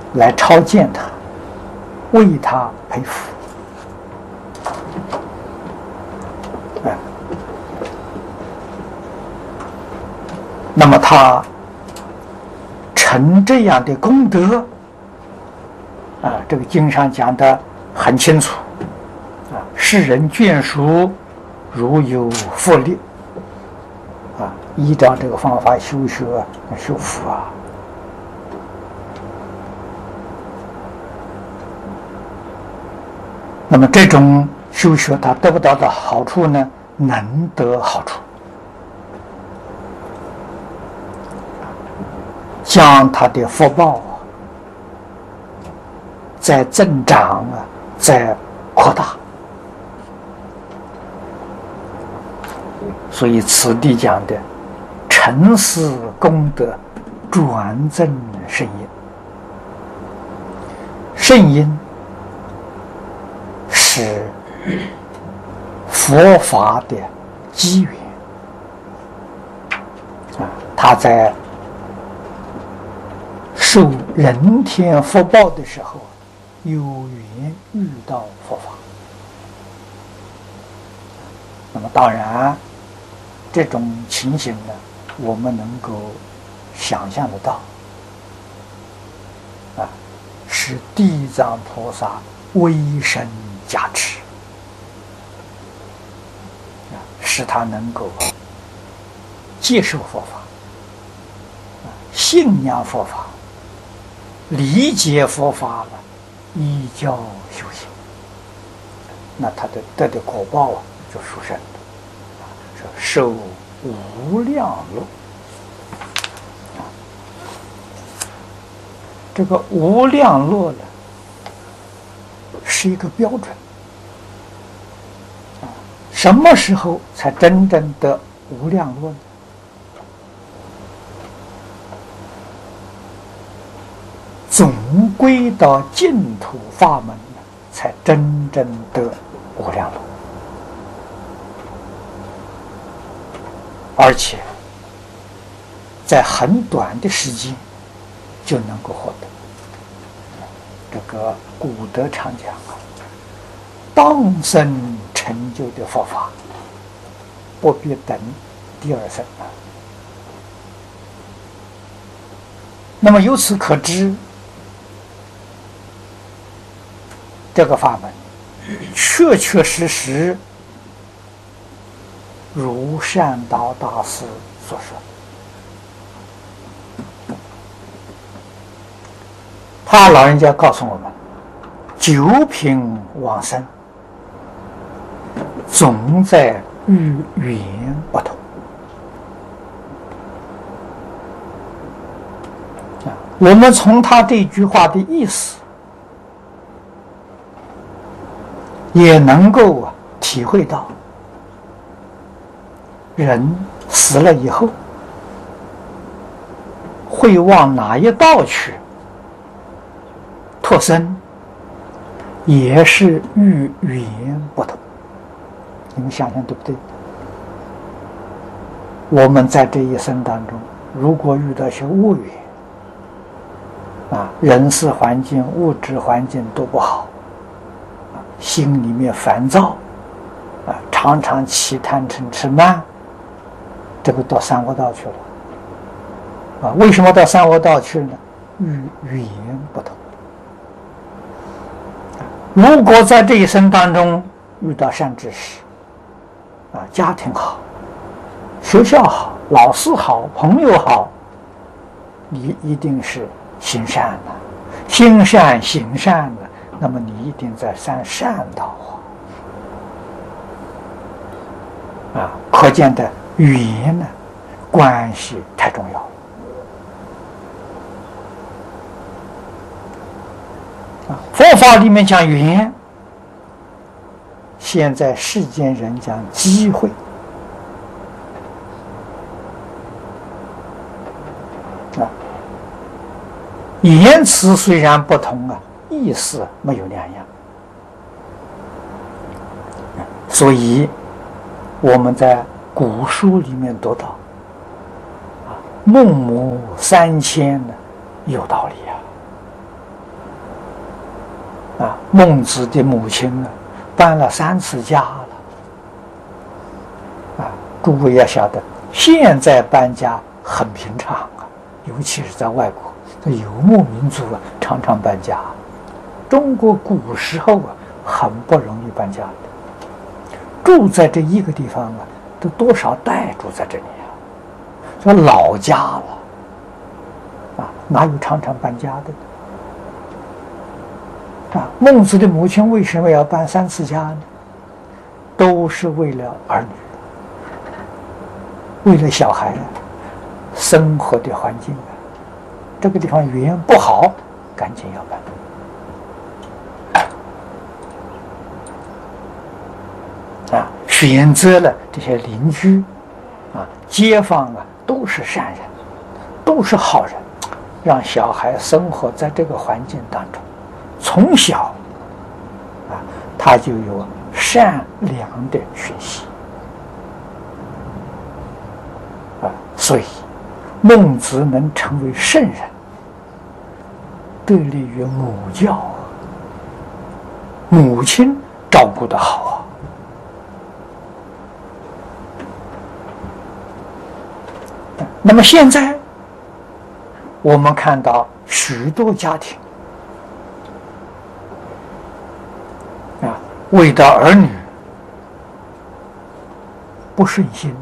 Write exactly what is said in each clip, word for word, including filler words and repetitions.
来朝见他，为他培福。啊，那么他成这样的功德，啊，这个经上讲的很清楚，啊，世人眷属如有福力，啊，依照这个方法修学修福啊。那么这种修学，他得不到的好处呢？能得好处，将他的福报在增长啊，在扩大。所以此地讲的成事功德，转增圣因。圣因是佛法的机缘啊，他在受人天福报的时候，有缘遇到佛法。那么当然，这种情形呢，我们能够想象得到，啊，是地藏菩萨威神加持，啊，使他能够接受佛法，啊，信仰佛法，理解佛法了，依教修行，那他的得的果报啊，就殊胜了，啊，说受无量乐。这个无量乐呢，是一个标准。啊，什么时候才真正得无量乐呢？总归到净土法门呢，才真正得无量乐，而且在很短的时间就能够获得。这个古德常讲啊，当生成就的佛法，不必等第二生啊。那么由此可知，这个法门确确实实如善导大师所说，他老人家告诉我们，九品往生总在遇缘不同。啊，我们从他这句话的意思，也能够啊体会到，人死了以后会往哪一道去？脱生也是遇缘不同，你们想想对不对？我们在这一生当中，如果遇到些恶缘啊，人事环境、物质环境都不好，啊，心里面烦躁，啊，常常起贪嗔痴慢，这个到三恶道去了。啊，为什么到三恶道去呢？遇缘不同。如果在这一生当中遇到善知识，啊，家庭好，学校好，老师好，朋友好，你一定是行善的，心善行善的，那么你一定在善善道啊！啊，可见的缘呢，关系太重要了。佛法里面讲缘，现在世间人讲机会。啊，言辞虽然不同啊，意思没有两样。所以我们在古书里面读到，啊，孟母三迁呢，有道理啊。 啊，孟子的母亲呢，搬了三次家了。啊，诸位要晓得，现在搬家很平常啊，尤其是在外国，这游牧民族啊，常常搬家。中国古时候啊，很不容易搬家的，住在这一个地方啊，都多少代住在这里啊，说老家了，啊，哪有常常搬家的呢？啊，孟子的母亲为什么要搬三次家呢？都是为了儿女，为了小孩啊，生活的环境啊，这个地方语言不好，赶紧要搬。啊，选择了这些邻居，啊，街坊啊，都是善人，都是好人，让小孩生活在这个环境当中。从小，啊，他就有善良的学习，啊，所以孟子能成为圣人，得力于母教啊，母亲照顾得好啊。那么现在，我们看到许多家庭。啊，为到儿女不顺心，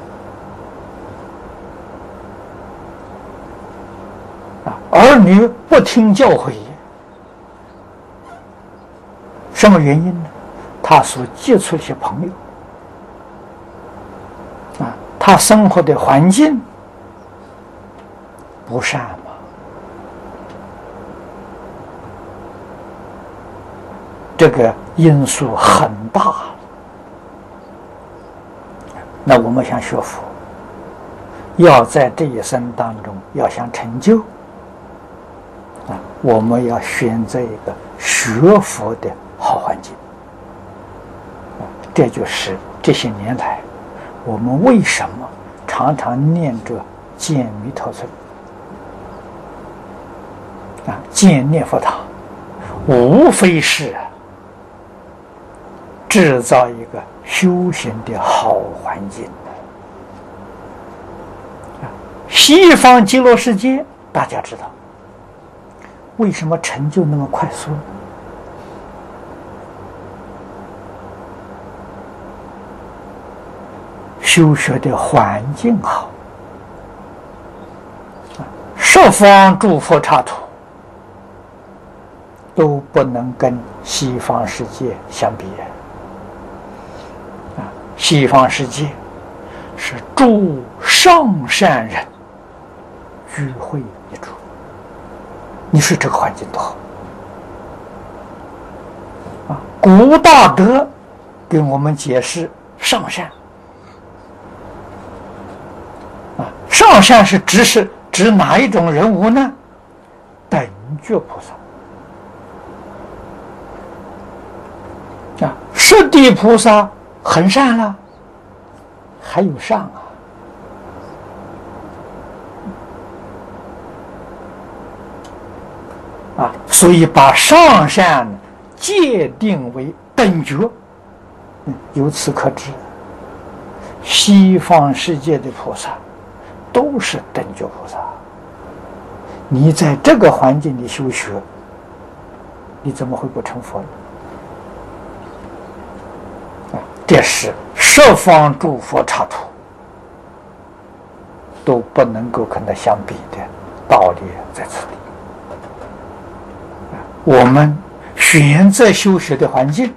啊，儿女不听教诲，什么原因呢？他所接触的一些朋友，啊，他生活的环境不善嘛。这个因素很大，那我们想学佛，要在这一生当中要想成就啊，我们要选择一个学佛的好环境啊，这就是这些年来我们为什么常常念着建弥陀村啊，建念佛堂，无非是制造一个修行的好环境。西方极乐世界大家知道，为什么成就那么快速呢？修学的环境好，十方诸佛刹土都不能跟西方世界相比。西方世界是诸上善人聚会一处，你说这个环境多好啊！古大德给我们解释上善啊，上善是指是指哪一种人物呢？等觉菩萨啊，十地菩萨很善了，还有上啊！啊，所以把上善界定为等觉，嗯，由此可知，西方世界的菩萨都是等觉菩萨。你在这个环境里修学，你怎么会不成佛呢？这是十方诸佛刹土都不能够跟它相比的道理在此里。我们选择修学的环境，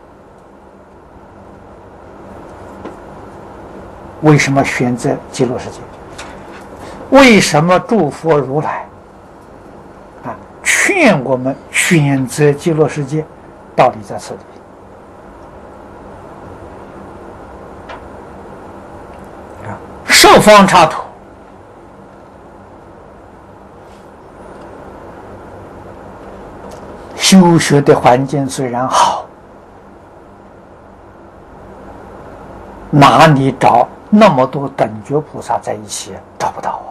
为什么选择极乐世界？为什么诸佛如来啊劝我们选择极乐世界？道理在此里。十方刹土修学的环境虽然好，哪里找那么多等觉菩萨在一起？找不到。